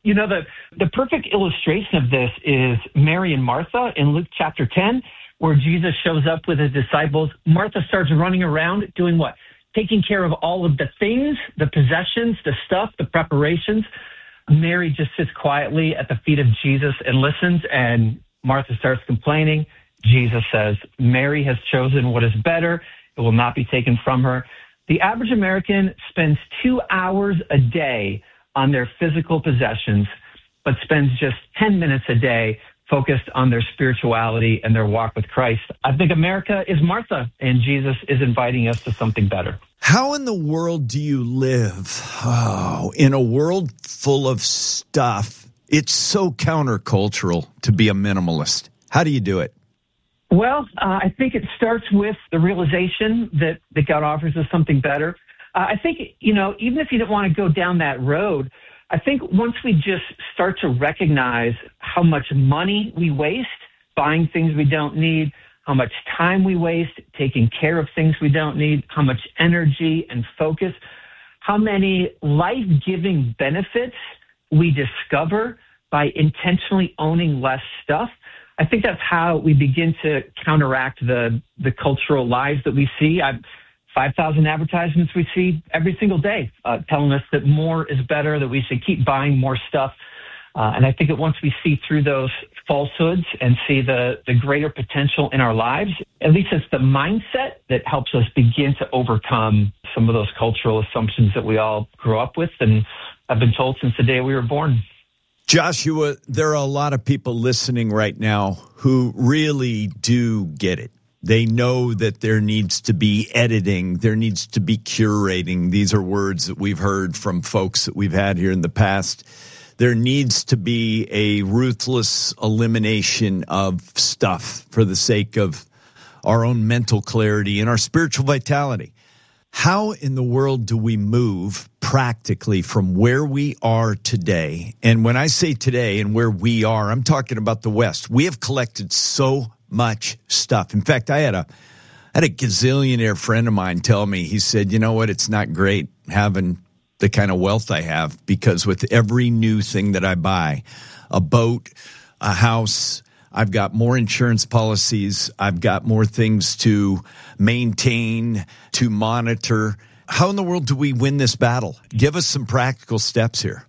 The perfect illustration of this is Mary and Martha in Luke chapter 10, where Jesus shows up with his disciples. Martha starts running around doing what? Taking care of all of the things, the possessions, the stuff, the preparations. Mary just sits quietly at the feet of Jesus and listens, and Martha starts complaining. Jesus says, Mary has chosen what is better. It will not be taken from her. The average American spends 2 hours a day on their physical possessions, but spends just 10 minutes a day focused on their spirituality and their walk with Christ. I think America is Martha, and Jesus is inviting us to something better. How in the world do you live in a world full of stuff? It's so countercultural to be a minimalist. How do you do it? Well, I think it starts with the realization that God offers us something better. I think, even if you don't want to go down that road, I think once we just start to recognize how much money we waste buying things we don't need, how much time we waste taking care of things we don't need, how much energy and focus, how many life-giving benefits we discover by intentionally owning less stuff, I think that's how we begin to counteract the cultural lies that we see. 5,000 advertisements we see every single day telling us that more is better, that we should keep buying more stuff. And I think that once we see through those falsehoods and see the greater potential in our lives, at least it's the mindset that helps us begin to overcome some of those cultural assumptions that we all grew up with and have been told since the day we were born. Joshua, there are a lot of people listening right now who really do get it. They know that there needs to be editing. There needs to be curating. These are words that we've heard from folks that we've had here in the past. There needs to be a ruthless elimination of stuff for the sake of our own mental clarity and our spiritual vitality. How in the world do we move practically from where we are today? And when I say today and where we are, I'm talking about the West. We have collected so much stuff. In fact, I had a gazillionaire friend of mine tell me, he said, you know what, it's not great having the kind of wealth I have, because with every new thing that I buy, a boat, a house, I've got more insurance policies, I've got more things to maintain, to monitor. How in the world do we win this battle? Give us some practical steps here.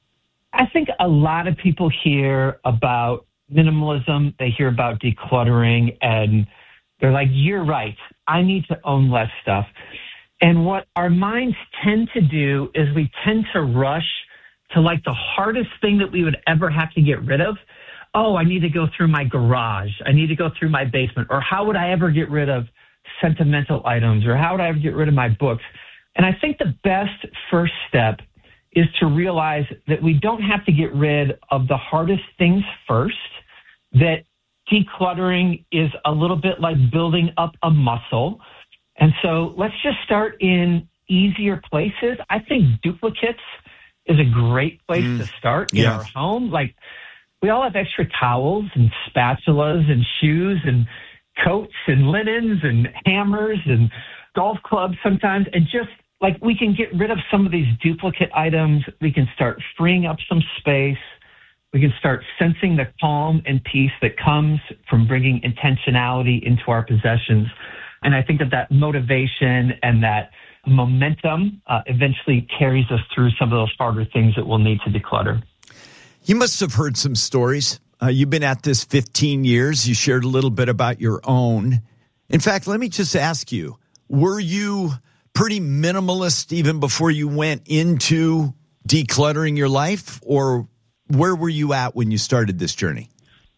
I think a lot of people hear about minimalism, they hear about decluttering, and they're like, you're right, I need to own less stuff. And what our minds tend to do is we tend to rush to like the hardest thing that we would ever have to get rid of. Oh, I need to go through my garage. I need to go through my basement. Or how would I ever get rid of sentimental items? Or how would I ever get rid of my books? And I think the best first step is to realize that we don't have to get rid of the hardest things first, that decluttering is a little bit like building up a muscle. And so let's just start in easier places. I think duplicates is a great place to start in our home. Like, we all have extra towels and spatulas and shoes and coats and linens and hammers and golf clubs sometimes. And just like we can get rid of some of these duplicate items, we can start freeing up some space. We can start sensing the calm and peace that comes from bringing intentionality into our possessions. And I think that motivation and that momentum eventually carries us through some of those harder things that we'll need to declutter. You must have heard some stories. You've been at this 15 years. You shared a little bit about your own. In fact, let me just ask you, were you pretty minimalist even before you went into decluttering your life? Or where were you at when you started this journey?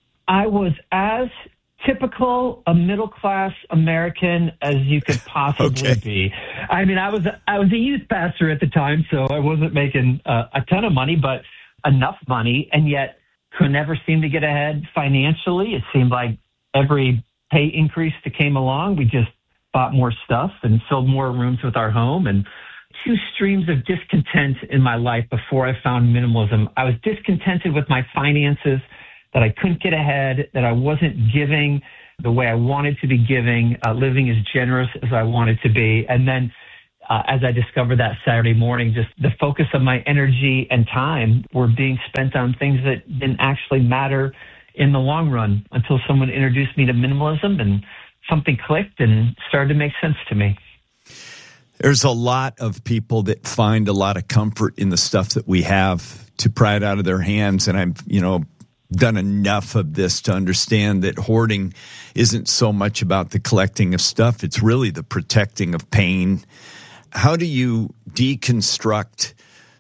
I was as typical a middle-class American as you could possibly be. I mean, I was a youth pastor at the time, so I wasn't making a ton of money, but enough money, and yet could never seem to get ahead financially. It seemed like every pay increase that came along, we just bought more stuff and filled more rooms with our home. And two streams of discontent in my life before I found minimalism. I was discontented with my finances, that I couldn't get ahead, that I wasn't giving the way I wanted to be giving, living as generous as I wanted to be. And then as I discovered that Saturday morning, just the focus of my energy and time were being spent on things that didn't actually matter in the long run until someone introduced me to minimalism and something clicked and started to make sense to me. There's a lot of people that find a lot of comfort in the stuff that we have to pry it out of their hands. And I've, done enough of this to understand that hoarding isn't so much about the collecting of stuff. It's really the protecting of pain. How do you deconstruct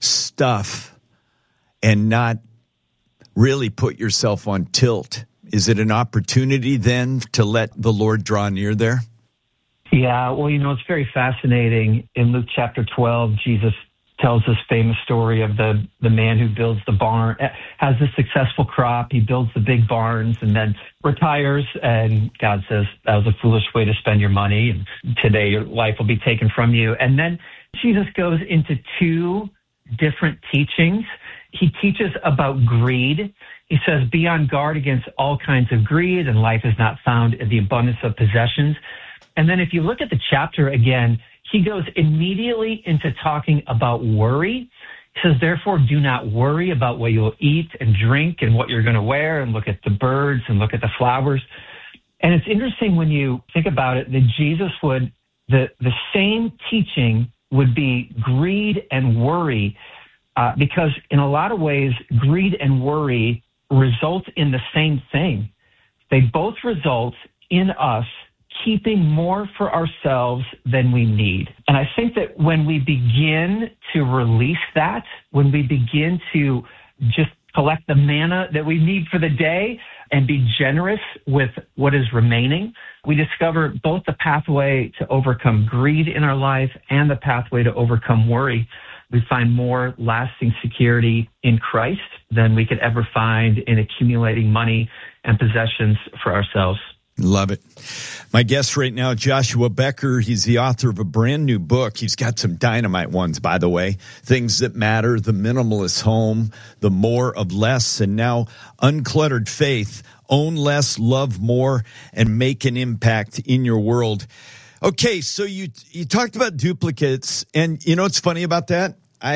stuff and not really put yourself on tilt? Is it an opportunity then to let the Lord draw near there? Yeah, well, it's very fascinating. In Luke chapter 12, Jesus tells this famous story of the man who builds the barn, has a successful crop, he builds the big barns, and then retires, and God says, that was a foolish way to spend your money, and today your life will be taken from you. And then Jesus goes into two different teachings. He teaches about greed. He says, be on guard against all kinds of greed, and life is not found in the abundance of possessions. And then if you look at the chapter again, he goes immediately into talking about worry. He says, therefore, do not worry about what you'll eat and drink and what you're going to wear, and look at the birds and look at the flowers. And it's interesting when you think about it that Jesus would, the same teaching would be greed and worry, because in a lot of ways, greed and worry result in the same thing. They both result in us keeping more for ourselves than we need. And I think that when we begin to release that, when we begin to just collect the manna that we need for the day and be generous with what is remaining, we discover both the pathway to overcome greed in our life and the pathway to overcome worry. We find more lasting security in Christ than we could ever find in accumulating money and possessions for ourselves. Love it. My guest right now, Joshua Becker. He's the author of a brand new book. He's got some dynamite ones, by the way. Things That Matter, The Minimalist Home, The More of Less, and now Uncluttered Faith, Own Less, Love More, and Make an Impact in Your World. Okay, so you talked about duplicates, and you know what's funny about that?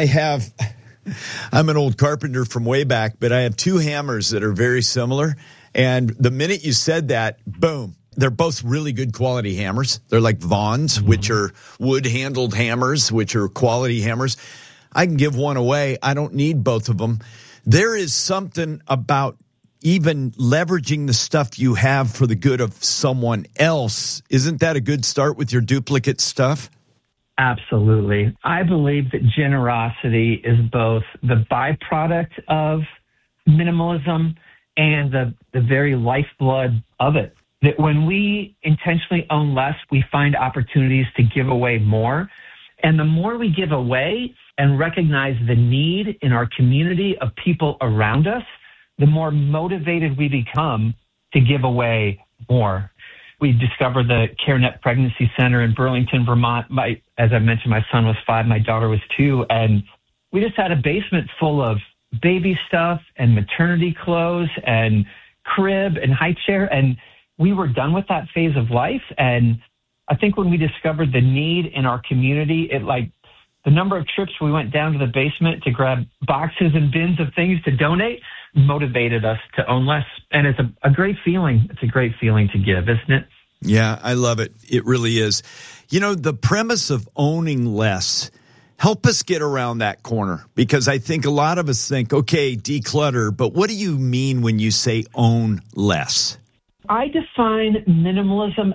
I'm an old carpenter from way back, but I have two hammers that are very similar. And the minute you said that, boom, they're both really good quality hammers. They're like Vaughns, which are wood-handled hammers, which are quality hammers. I can give one away. I don't need both of them. There is something about even leveraging the stuff you have for the good of someone else. Isn't that a good start with your duplicate stuff? Absolutely. I believe that generosity is both the byproduct of minimalism and the very lifeblood of it. That when we intentionally own less, we find opportunities to give away more. And the more we give away and recognize the need in our community of people around us, the more motivated we become to give away more. We discovered the CareNet Pregnancy Center in Burlington, Vermont. As I mentioned, my son was 5, my daughter was 2, and we just had a basement full of baby stuff and maternity clothes and crib and high chair. And we were done with that phase of life. And I think when we discovered the need in our community, the number of trips we went down to the basement to grab boxes and bins of things to donate motivated us to own less. And it's a great feeling. It's a great feeling to give, isn't it? Yeah, I love it. It really is. The premise of owning less, help us get around that corner, because I think a lot of us think, okay, declutter, but what do you mean when you say own less? I define minimalism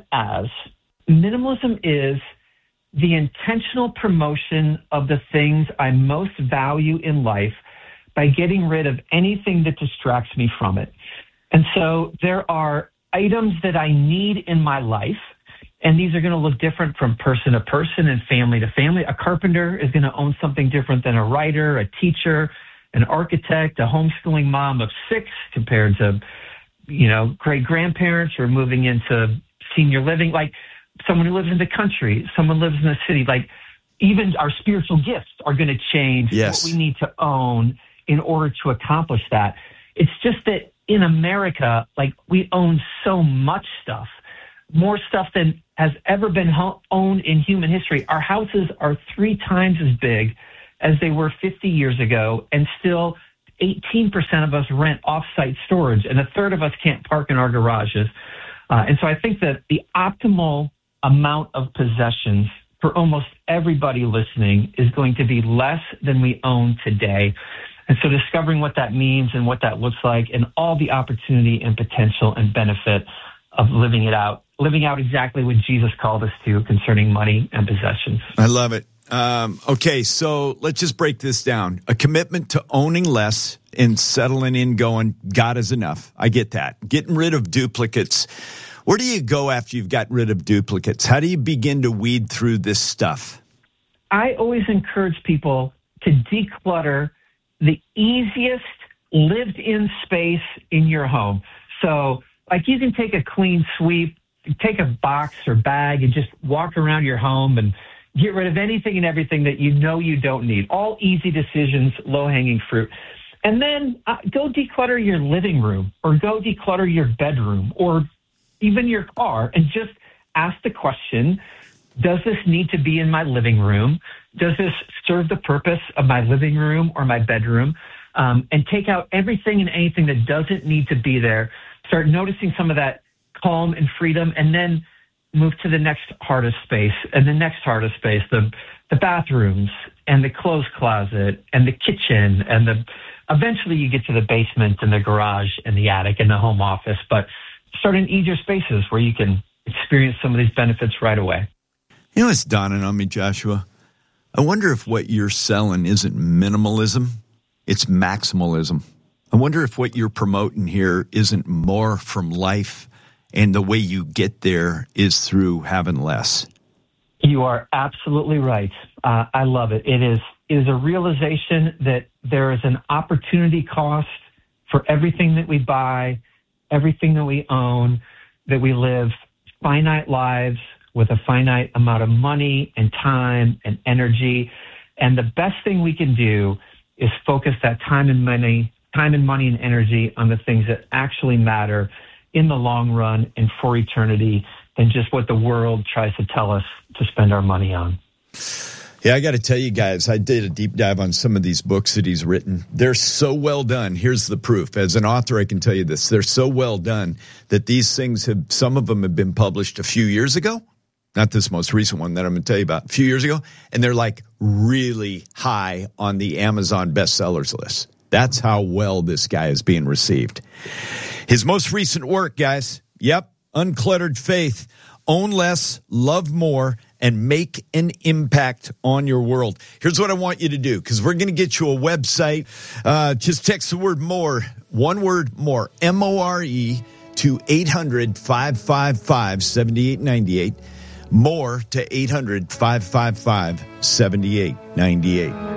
is the intentional promotion of the things I most value in life by getting rid of anything that distracts me from it. And so there are items that I need in my life, and these are going to look different from person to person and family to family. A carpenter is going to own something different than a writer, a teacher, an architect, a homeschooling mom of 6 compared to, great-grandparents who are moving into senior living, like someone who lives in the country, someone lives in the city. Like even our spiritual gifts are going to change what we need to own in order to accomplish that. It's just that in America, we own so much stuff more stuff than has ever been owned in human history. Our houses are 3 times as big as they were 50 years ago, and still 18% of us rent off-site storage, and a third of us can't park in our garages. And so I think that the optimal amount of possessions for almost everybody listening is going to be less than we own today. And so discovering what that means and what that looks like, and all the opportunity and potential and benefit of living out exactly what Jesus called us to concerning money and possessions. I love it. Okay, so let's just break this down. A commitment to owning less and settling in going, God is enough. I get that. Getting rid of duplicates. Where do you go after you've gotten rid of duplicates? How do you begin to weed through this stuff? I always encourage people to declutter the easiest lived-in space in your home. So, like, you can take a clean sweep, take a box or bag and just walk around your home and get rid of anything and everything that you know you don't need. All easy decisions, low-hanging fruit. And then go declutter your living room, or go declutter your bedroom, or even your car, and just ask the question, does this need to be in my living room? Does this serve the purpose of my living room or my bedroom? And take out everything and anything that doesn't need to be there. Start noticing some of that calm and freedom, and then move to the next hardest space, and the next hardest space, the bathrooms and the clothes closet and the kitchen, and eventually you get to the basement and the garage and the attic and the home office. But start in easier spaces where you can experience some of these benefits right away. You know, it's dawning on me, Joshua. I wonder if what you're selling isn't minimalism, it's maximalism. I wonder if what you're promoting here isn't more from life, and the way you get there is through having less. You are absolutely right. I love it. It is a realization that there is an opportunity cost for everything that we buy, everything that we own, that we live finite lives with a finite amount of money and time and energy. And the best thing we can do is focus that time and money and energy on the things that actually matter in the long run and for eternity, than just what the world tries to tell us to spend our money on. Yeah, I got to tell you guys, I did a deep dive on some of these books that he's written. They're so well done. Here's the proof. As an author, I can tell you this. They're so well done that these things some of them have been published a few years ago. Not this most recent one that I'm going to tell you about, a few years ago. And they're like really high on the Amazon bestsellers list. That's how well this guy is being received. His most recent work, guys, Uncluttered Faith. Own less, love more, and make an impact on your world. Here's what I want you to do, because we're going to get you a website. Just text the word more, one word more, M-O-R-E, to 800-555-7898. More to 800-555-7898.